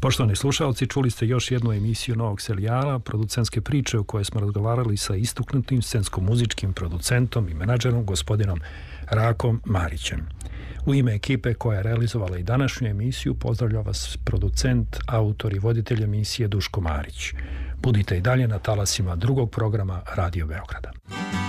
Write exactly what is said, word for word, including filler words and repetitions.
Poštovani slušalci, čuli ste još jednu emisiju Novog serijala, producentske priče u kojoj smo razgovarali sa istaknutim scensko-muzičkim producentom i menadžerom gospodinom Rakom Marićem. U ime ekipe koja je realizovala i današnju emisiju pozdravlja vas producent, autor i voditelj emisije Duško Marić. Budite i dalje na talasima drugog programa Radio Beograda.